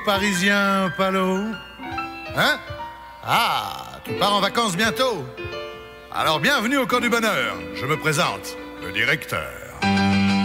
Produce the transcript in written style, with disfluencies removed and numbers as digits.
parisien, Palot? Hein? Ah, tu pars en vacances bientôt? Alors bienvenue au Camp du Bonheur. Je me présente, le directeur.